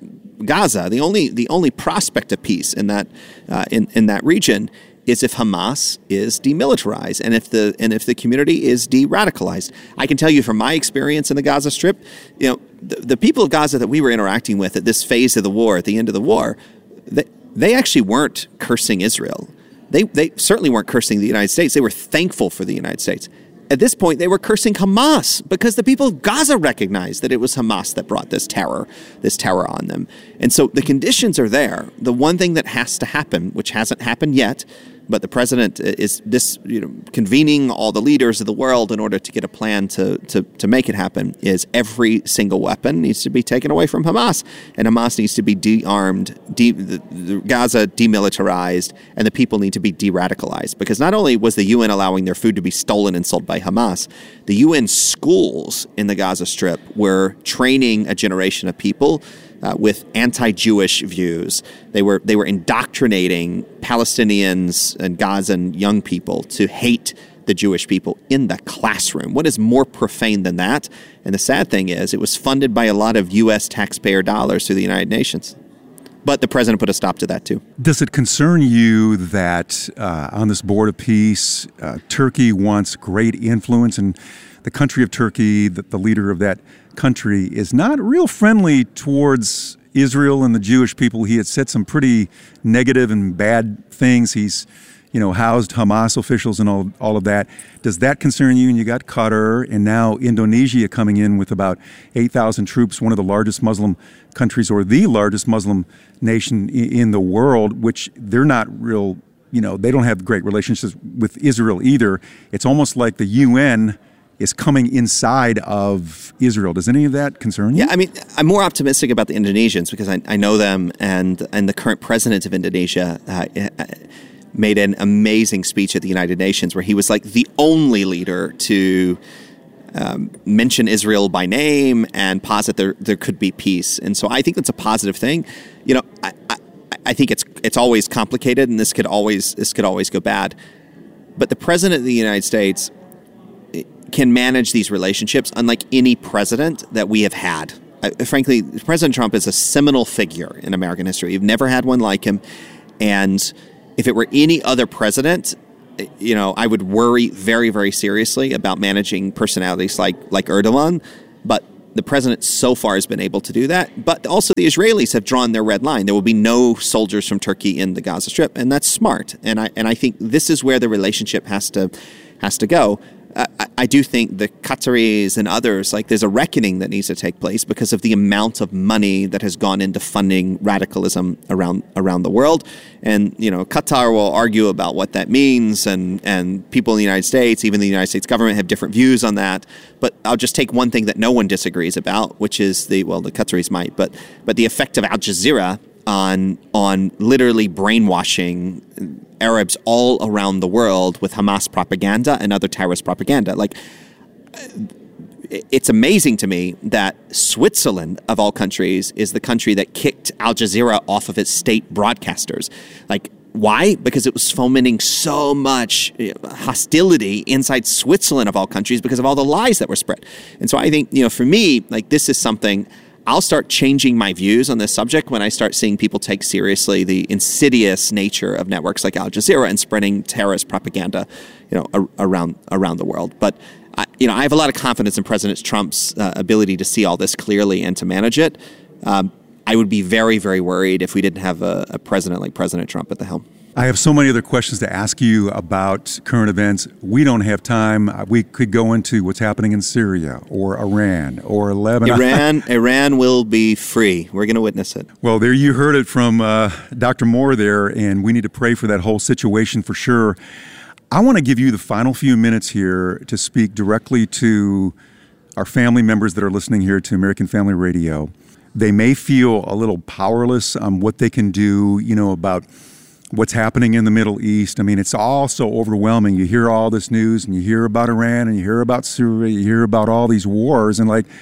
Gaza. The only the only prospect of peace in that uh, in in that region is if Hamas is demilitarized and if the and if the community is de-radicalized. I can tell you from my experience in the Gaza Strip, you know, the, the people of Gaza that we were interacting with at this phase of the war, at the end of the war, they, they actually weren't cursing Israel. They they certainly weren't cursing the United States. They were thankful for the United States. At this point, they were cursing Hamas because the people of Gaza recognized that it was Hamas that brought this terror, this terror on them. And so the conditions are there. The one thing that has to happen, which hasn't happened yet, but the president is this, you know, convening all the leaders of the world in order to get a plan to, to, to make it happen, is every single weapon needs to be taken away from Hamas. And Hamas needs to be de-armed, de- the, the Gaza demilitarized, and the people need to be de-radicalized. Because not only was the U N allowing their food to be stolen and sold by Hamas, the U N schools in the Gaza Strip were training a generation of people Uh, with anti-Jewish views. They were they were indoctrinating Palestinians and Gazan young people to hate the Jewish people in the classroom. What is more profane than that? And the sad thing is, it was funded by a lot of U S taxpayer dollars through the United Nations. But the president put a stop to that too. Does it concern you that uh, on this Board of Peace, uh, Turkey wants great influence, and the country of Turkey, the, the leader of that country, is not real friendly towards Israel and the Jewish people? He had said some pretty negative and bad things. He's, you know, housed Hamas officials and all, all of that. Does that concern you? And you got Qatar and now Indonesia coming in with about eight thousand troops, one of the largest Muslim countries, or the largest Muslim nation in the world, which they're not real, you know, they don't have great relationships with Israel either. It's almost like the U N is coming inside of Israel. Does any of that concern you? Yeah, I mean, I'm more optimistic about the Indonesians because I, I know them, and and the current president of Indonesia uh, made an amazing speech at the United Nations where he was like the only leader to um, mention Israel by name and posit there there could be peace. And so I think that's a positive thing. You know, I, I, I think it's it's always complicated, and this could always this could always go bad. But the president of the United States can manage these relationships unlike any president that we have had. Uh, frankly, President Trump is a seminal figure in American history. You've never had one like him. And if it were any other president, you know, I would worry very, very seriously about managing personalities like, like Erdogan. But the president so far has been able to do that. But also the Israelis have drawn their red line. There will be no soldiers from Turkey in the Gaza Strip. And that's smart. And I and I think this is where the relationship has to has to go. I, I do think the Qataris and others, like there's a reckoning that needs to take place because of the amount of money that has gone into funding radicalism around around the world. And, you know, Qatar will argue about what that means, and, and people in the United States, even the United States government, have different views on that. But I'll just take one thing that no one disagrees about, which is the, well, the Qataris might, but but the effect of Al Jazeera on on literally brainwashing Arabs all around the world with Hamas propaganda and other terrorist propaganda. Like, it's amazing to me that Switzerland, of all countries, is the country that kicked Al Jazeera off of its state broadcasters. Like, why? Because it was fomenting so much hostility inside Switzerland, of all countries, because of all the lies that were spread. And so I think, you know, for me, like, this is something I'll start changing my views on this subject when I start seeing people take seriously the insidious nature of networks like Al Jazeera and spreading terrorist propaganda, you know, ar- around around the world. But I, you know, I have a lot of confidence in President Trump's uh, ability to see all this clearly and to manage it. Um, I would be very, very worried if we didn't have a, a president like President Trump at the helm. I have so many other questions to ask you about current events. We don't have time. We could go into what's happening in Syria or Iran or Lebanon. Iran, Iran will be free. We're going to witness it. Well, there you heard it from uh, Doctor Moore there, and we need to pray for that whole situation for sure. I want to give you the final few minutes here to speak directly to our family members that are listening here to American Family Radio. They may feel a little powerless on what they can do, you know, about what's happening in the Middle East. I mean, it's all so overwhelming. You hear all this news, and you hear about Iran, and you hear about Syria, you hear about all these wars, and like,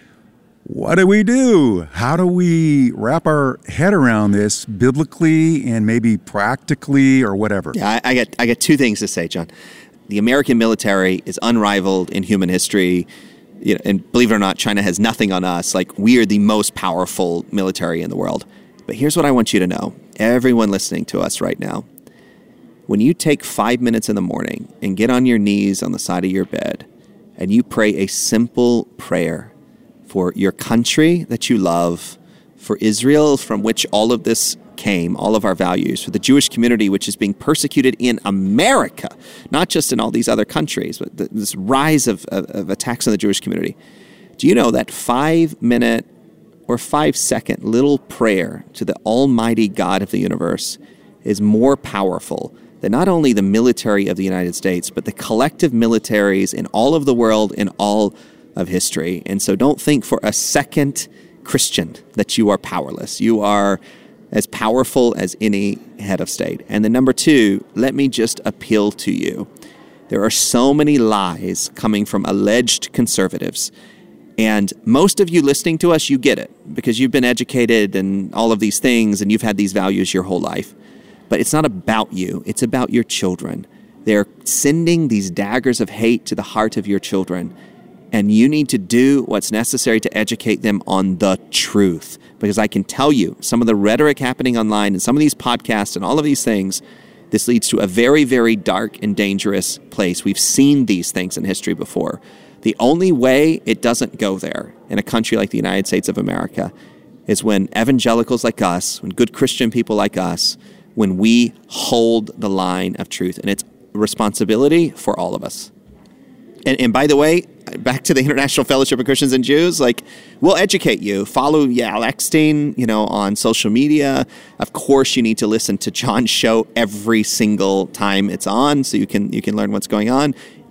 what do we do? How do we wrap our head around this biblically and maybe practically or whatever? Yeah, I, I got I got two things to say, John. The American military is unrivaled in human history. You know, and believe it or not, China has nothing on us. Like, we are the most powerful military in the world. But here's what I want you to know, everyone listening to us right now. When you take five minutes in the morning and get on your knees on the side of your bed and you pray a simple prayer for your country that you love, for Israel from which all of this came, all of our values, for the Jewish community which is being persecuted in America, not just in all these other countries, but the, this rise of, of, of attacks on the Jewish community. Do you know that five-minute or five-second little prayer to the almighty God of the universe is more powerful than not only the military of the United States, but the collective militaries in all of the world, in all of history? And so don't think for a second, Christian, that you are powerless. You are as powerful as any head of state. And then number two, let me just appeal to you. There are so many lies coming from alleged conservatives. And most of you listening to us, you get it because you've been educated and all of these things and you've had these values your whole life. But it's not about you. It's about your children. They're sending these daggers of hate to the heart of your children. And you need to do what's necessary to educate them on the truth. Because I can tell you, some of the rhetoric happening online and some of these podcasts and all of these things, this leads to a very, very dark and dangerous place. We've seen these things in history before. The only way it doesn't go there in a country like the United States of America is when evangelicals like us, when good Christian people like us, when we hold the line of truth. And it's a responsibility for all of us. And, and by the way, back to the International Fellowship of Christians and Jews, like, we'll educate you. Follow Yael Eckstein, you know, on social media. Of course, you need to listen to John's show every single time it's on so you can you can learn what's going on.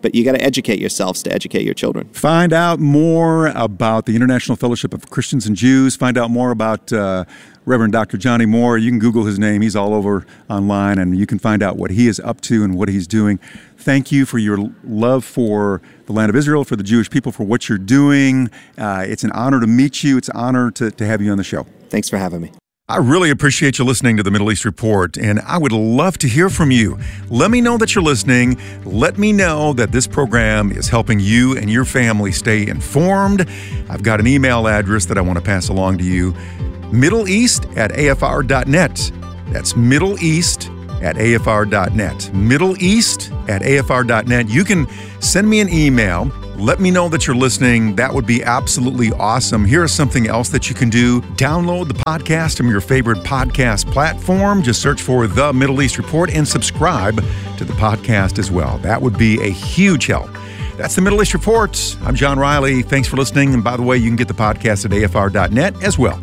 but you got to educate yourselves to educate your children. Find out more about the International Fellowship of Christians and Jews. Find out more about uh, Reverend Doctor Johnny Moore. You can Google his name. He's all over online, and you can find out what he is up to and what he's doing. Thank you for your love for the land of Israel, for the Jewish people, for what you're doing. Uh, it's an honor to meet you. It's an honor to, to have you on the show. Thanks for having me. I really appreciate you listening to the Middle East Report, and I would love to hear from you. Let me know that you're listening. Let me know that this program is helping you and your family stay informed. I've got an email address that I want to pass along to you, middle east at a f r dot net. That's Middle East at a f r dot net. Middle East at a f r dot net. You can send me an email. Let me know that you're listening. That would be absolutely awesome. Here is something else that you can do. Download the podcast from your favorite podcast platform. Just search for The Middle East Report and subscribe to the podcast as well. That would be a huge help. That's the Middle East Report. I'm John Riley. Thanks for listening. And by the way, you can get the podcast at a f r dot net as well.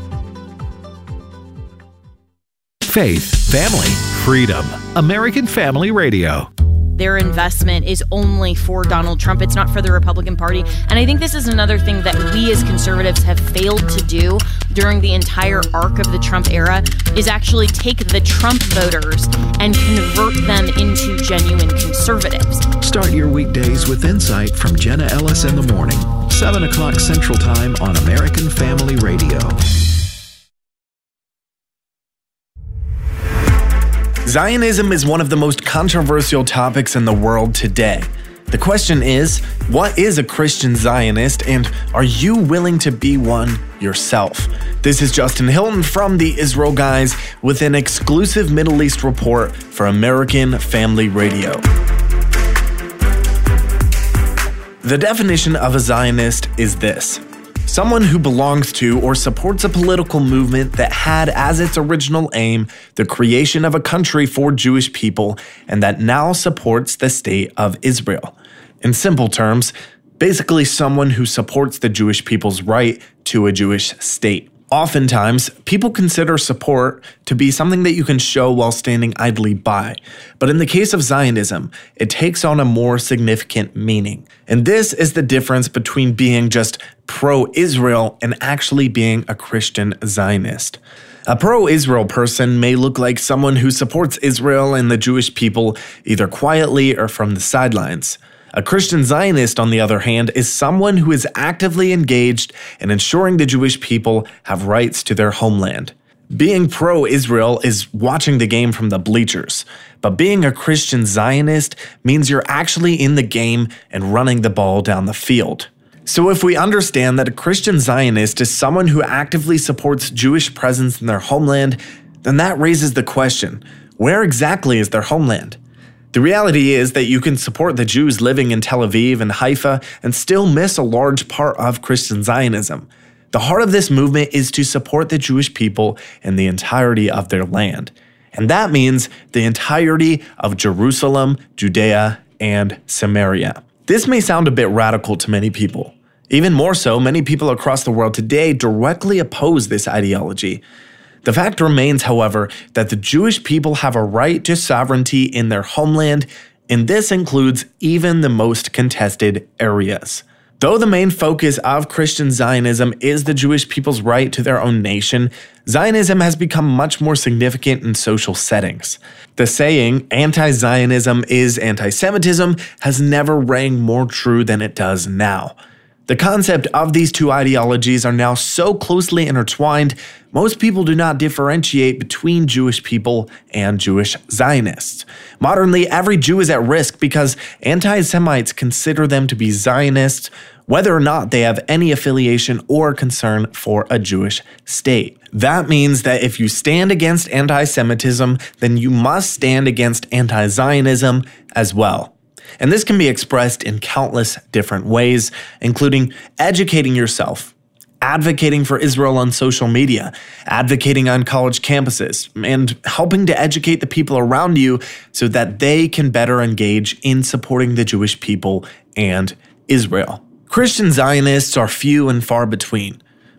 Faith, family, freedom. American Family Radio. Their investment is only for Donald Trump. It's not for the Republican Party. And I think this is another thing that we as conservatives have failed to do during the entire arc of the Trump era is actually take the Trump voters and convert them into genuine conservatives. Start your weekdays with insight from Jenna Ellis in the morning, seven o'clock Central Time on American Family Radio. Zionism is one of the most controversial topics in the world today. The question is, what is a Christian Zionist, and are you willing to be one yourself? This is Justin Hilton from the Israel Guys with an exclusive Middle East report for American Family Radio. The definition of a Zionist is this: someone who belongs to or supports a political movement that had as its original aim the creation of a country for Jewish people and that now supports the state of Israel. In simple terms, basically someone who supports the Jewish people's right to a Jewish state. Oftentimes, people consider support to be something that you can show while standing idly by. But in the case of Zionism, it takes on a more significant meaning. And this is the difference between being just pro-Israel and actually being a Christian Zionist. A pro-Israel person may look like someone who supports Israel and the Jewish people either quietly or from the sidelines. A Christian Zionist, on the other hand, is someone who is actively engaged in ensuring the Jewish people have rights to their homeland. Being pro-Israel is watching the game from the bleachers, but being a Christian Zionist means you're actually in the game and running the ball down the field. So if we understand that a Christian Zionist is someone who actively supports Jewish presence in their homeland, then that raises the question, where exactly is their homeland? The reality is that you can support the Jews living in Tel Aviv and Haifa and still miss a large part of Christian Zionism. The heart of this movement is to support the Jewish people in the entirety of their land. And that means the entirety of Jerusalem, Judea, and Samaria. This may sound a bit radical to many people. Even more so, many people across the world today directly oppose this ideology. The fact remains, however, that the Jewish people have a right to sovereignty in their homeland, and this includes even the most contested areas. Though the main focus of Christian Zionism is the Jewish people's right to their own nation, Zionism has become much more significant in social settings. The saying, anti-Zionism is anti-Semitism, has never rang more true than it does now. The concept of these two ideologies are now so closely intertwined, most people do not differentiate between Jewish people and Jewish Zionists. Modernly, every Jew is at risk because anti-Semites consider them to be Zionists, whether or not they have any affiliation or concern for a Jewish state. That means that if you stand against anti-Semitism, then you must stand against anti-Zionism as well. And this can be expressed in countless different ways, including educating yourself, advocating for Israel on social media, advocating on college campuses, and helping to educate the people around you so that they can better engage in supporting the Jewish people and Israel. Christian Zionists are few and far between.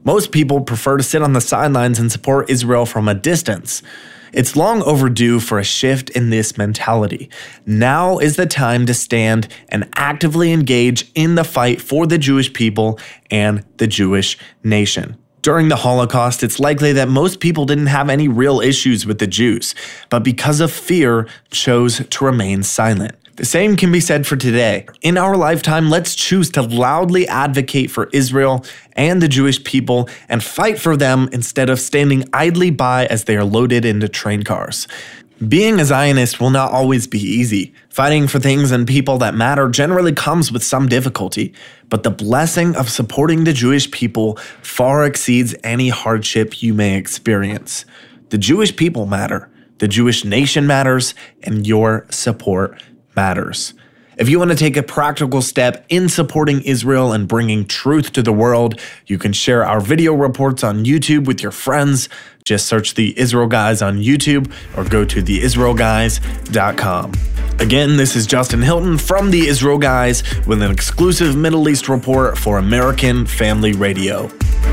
Most people prefer to sit on the sidelines and support Israel from a distance. It's long overdue for a shift in this mentality. Now is the time to stand and actively engage in the fight for the Jewish people and the Jewish nation. During the Holocaust, it's likely that most people didn't have any real issues with the Jews, but because of fear, chose to remain silent. The same can be said for today. In our lifetime, let's choose to loudly advocate for Israel and the Jewish people and fight for them instead of standing idly by as they are loaded into train cars. Being a Zionist will not always be easy. Fighting for things and people that matter generally comes with some difficulty, but the blessing of supporting the Jewish people far exceeds any hardship you may experience. The Jewish people matter, the Jewish nation matters, and your support matters. If you want to take a practical step in supporting Israel and bringing truth to the world, you can share our video reports on YouTube with your friends. Just search The Israel Guys on YouTube or go to the israel guys dot com. Again, this is Justin Hilton from The Israel Guys with an exclusive Middle East report for American Family Radio.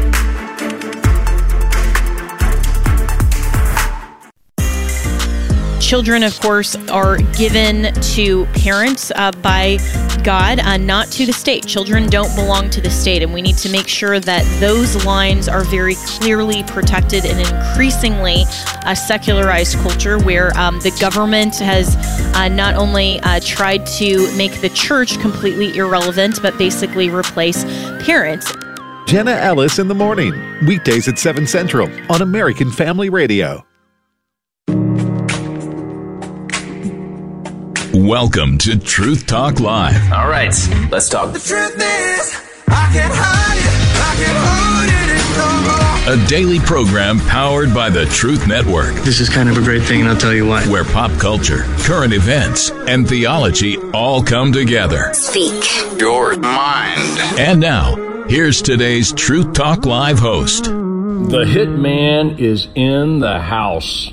Children, of course, are given to parents uh, by God, uh, not to the state. Children don't belong to the state, and we need to make sure that those lines are very clearly protected in an increasingly uh, secularized culture where um, the government has uh, not only uh, tried to make the church completely irrelevant, but basically replace parents. Jenna Ellis in the morning, weekdays at seven Central on American Family Radio. Welcome to Truth Talk Live. All right, let's talk. The truth is, I can't hide it, I can't hold it anymore. A daily program powered by the Truth Network. This is kind of a great thing, and I'll tell you why. Where pop culture, current events, and theology all come together. Speak your mind. And now, here's today's Truth Talk Live host. The hitman is in the house.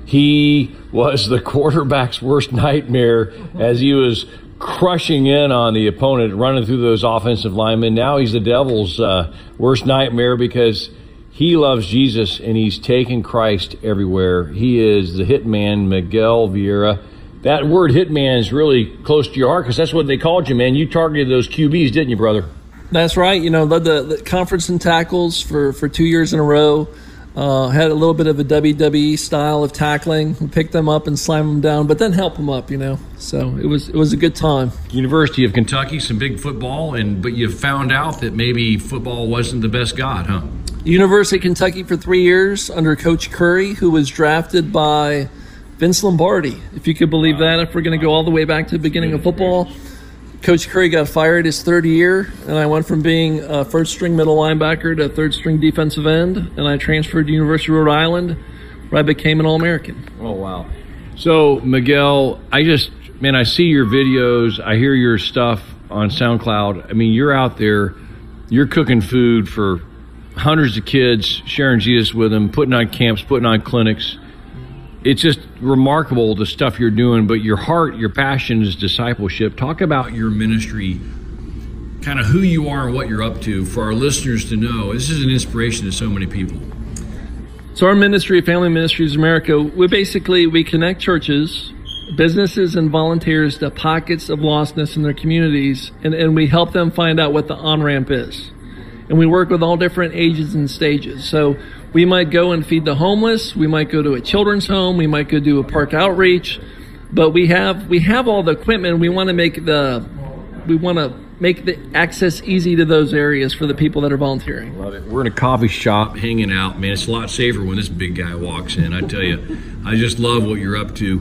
He was the quarterback's worst nightmare as he was crushing in on the opponent, running through those offensive linemen. Now he's the devil's uh, worst nightmare because he loves Jesus and he's taken Christ everywhere. He is the hitman, Miguel Vieira. That word hitman is really close to your heart because that's what they called you, man. You targeted those Q Bs, didn't you, brother? That's right. You know, led the, the conference in tackles for, for two years in a row. Uh, had a little bit of a W W E style of tackling. We picked them up and slam them down, but then help them up, you know. So it was it was a good time. University of Kentucky, some big football, and but you found out that maybe football wasn't the best god, huh? University of Kentucky for three years under Coach Curry, who was drafted by Vince Lombardi, if you could believe that, if we're going to go all the way back to the beginning of football. Coach Curry got fired his third year, and I went from being a first-string middle linebacker to third-string defensive end, and I transferred to University of Rhode Island, where I became an All-American. Oh, wow. So, Miguel, I just, man, I see your videos, I hear your stuff on SoundCloud. I mean, you're out there, you're cooking food for hundreds of kids, sharing Jesus with them, putting on camps, putting on clinics. It's just remarkable the stuff you're doing, but your heart, your passion is discipleship. Talk about your ministry, kind of who you are and what you're up to for our listeners to know. This is an inspiration to so many people. So our ministry, Family Ministries America, we basically, we connect churches, businesses, and volunteers to pockets of lostness in their communities, and, and we help them find out what the on-ramp is. And we work with all different ages and stages. So we might go and feed the homeless. We might go to a children's home. We might go do a park outreach. But we have we have all the equipment. We want to make the we want to make the access easy to those areas for the people that are volunteering. Love it. We're in a coffee shop hanging out, man. It's a lot safer when this big guy walks in. I tell you, I just love what you're up to.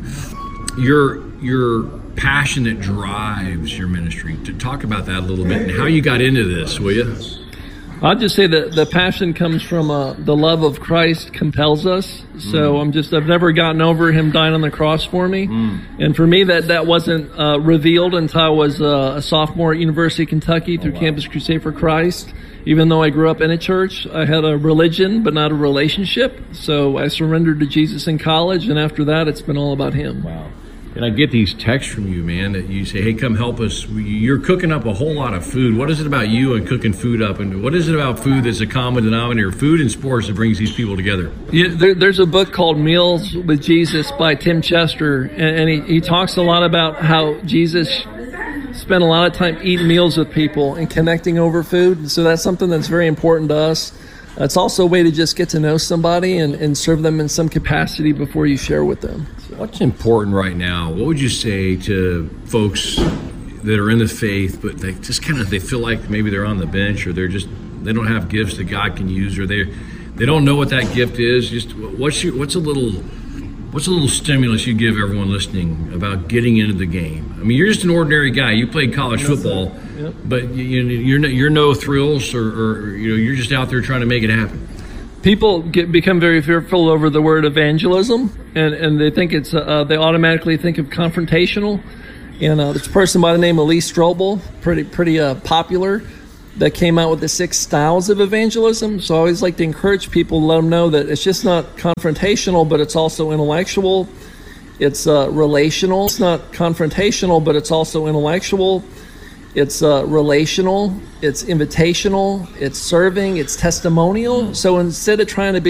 Your your passion that drives your ministry. To talk about that a little bit and how you got into this, will you? I'll just say that the passion comes from uh, the love of Christ compels us. So mm. I'm just, I've never gotten over him dying on the cross for me. Mm. And for me, that, that wasn't uh, revealed until I was uh, a sophomore at University of Kentucky through oh, wow. Campus Crusade for Christ. Even though I grew up in a church, I had a religion, but not a relationship. So I surrendered to Jesus in college. And after that, it's been all about him. Wow. And I get these texts from you, man, that you say, hey, come help us. You're cooking up a whole lot of food. What is it about you and cooking food up? And what is it about food that's a common denominator, food and sports, that brings these people together? Yeah, there, there's a book called Meals with Jesus by Tim Chester, and, and he, he talks a lot about how Jesus spent a lot of time eating meals with people and connecting over food. So that's something that's very important to us. It's also a way to just get to know somebody and, and serve them in some capacity before you share with them. What's important right now? What would you say to folks that are in the faith, but they just kind of, they feel like maybe they're on the bench, or they're just, they don't have gifts that God can use, or they they don't know what that gift is? Just what's your, what's a little what's a little stimulus you give everyone listening about getting into the game? I mean, you're just an ordinary guy. You played college football, yep. but you, you're no, you're no thrills, or, or you know, you're just out there trying to make it happen. People get become very fearful over the word evangelism, and, and they think it's uh, they automatically think of confrontational. And uh, there's a person by the name of Lee Strobel, pretty pretty uh, popular, that came out with the six styles of evangelism. So I always like to encourage people to let them know that it's just not confrontational, but it's also intellectual. It's uh, relational. It's not confrontational, but it's also intellectual. It's uh, relational, it's invitational, it's serving, it's testimonial. So instead of trying to be